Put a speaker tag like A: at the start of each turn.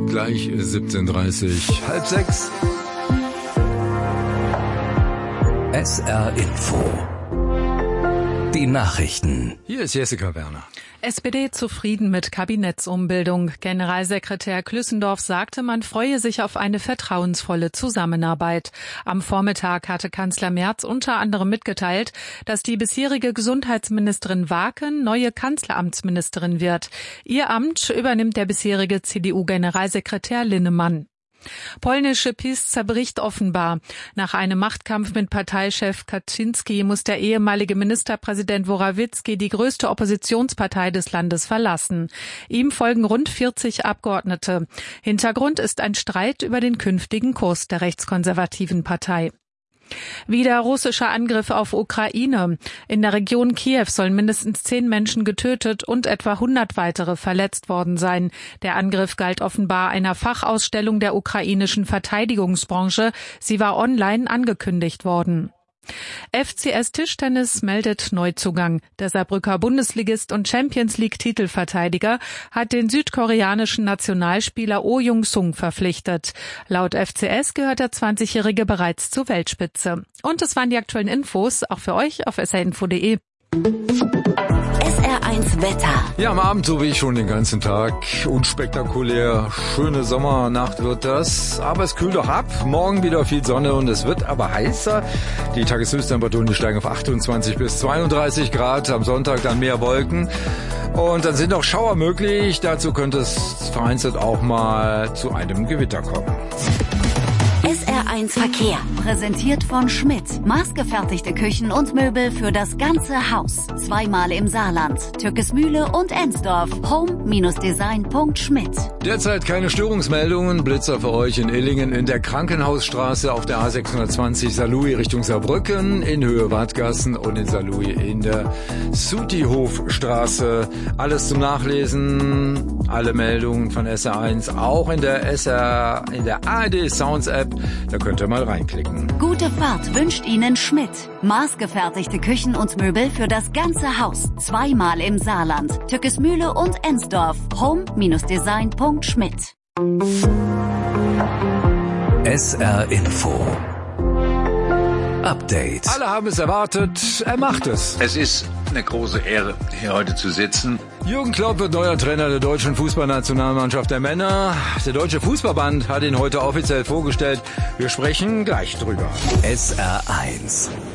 A: gleich 17:30, halb sechs.
B: SR Info. Die Nachrichten.
A: Hier ist Jessica Werner.
C: SPD zufrieden mit Kabinettsumbildung. Generalsekretär Klüssendorf sagte, man freue sich auf eine vertrauensvolle Zusammenarbeit. Am Vormittag hatte Kanzler Merz unter anderem mitgeteilt, dass die bisherige Gesundheitsministerin Waken neue Kanzleramtsministerin wird. Ihr Amt übernimmt der bisherige CDU-Generalsekretär Linnemann. Polnische PiS zerbricht offenbar. Nach einem Machtkampf mit Parteichef Kaczynski muss der ehemalige Ministerpräsident Morawiecki die größte Oppositionspartei des Landes verlassen. Ihm folgen rund 40 Abgeordnete. Hintergrund ist ein Streit über den künftigen Kurs der rechtskonservativen Partei. Wieder russischer Angriff auf Ukraine. In der Region Kiew sollen mindestens 10 Menschen getötet und etwa 100 weitere verletzt worden sein. Der Angriff galt offenbar einer Fachausstellung der ukrainischen Verteidigungsbranche. Sie war online angekündigt worden. FCS Tischtennis meldet Neuzugang. Der Saarbrücker Bundesligist und Champions-League-Titelverteidiger hat den südkoreanischen Nationalspieler Oh Jung-sung verpflichtet. Laut FCS gehört der 20-Jährige bereits zur Weltspitze. Und es waren die aktuellen Infos, auch für euch auf srinfo.de.
D: SR1 Wetter.
A: Ja, am Abend so wie ich schon den ganzen Tag. Unspektakulär, schöne Sommernacht wird das. Aber es kühlt doch ab. Morgen wieder viel Sonne und es wird aber heißer. Die Tageshöchsttemperaturen, die steigen auf 28 bis 32 Grad. Am Sonntag dann mehr Wolken. Und dann sind auch Schauer möglich. Dazu könnte es vereinzelt auch mal zu einem Gewitter kommen.
D: SR1 Verkehr. Präsentiert von Schmidt. Maßgefertigte Küchen und Möbel für das ganze Haus. Zweimal im Saarland. Türkesmühle und Ensdorf. Home-Design.schmidt.
A: Derzeit keine Störungsmeldungen. Blitzer für euch in Illingen in der Krankenhausstraße auf der A620 Saarlouis Richtung Saarbrücken, in Höhe Wadgassen und in Saarlouis in der Sutihofstraße. Alles zum Nachlesen. Alle Meldungen von SR1 auch in der ARD Sounds App. Da könnt ihr mal reinklicken.
D: Gute Fahrt wünscht Ihnen Schmidt. Maßgefertigte Küchen und Möbel für das ganze Haus. Zweimal im Saarland. Türkesmühle und Ensdorf. Home-Design.schmidt.
B: SR Info. Update.
A: Alle haben es erwartet, er macht es.
E: Es ist eine große Ehre, hier heute zu sitzen.
A: Jürgen Klopp wird neuer Trainer der deutschen Fußballnationalmannschaft der Männer. Der Deutsche Fußballband hat ihn heute offiziell vorgestellt. Wir sprechen gleich drüber.
B: SR1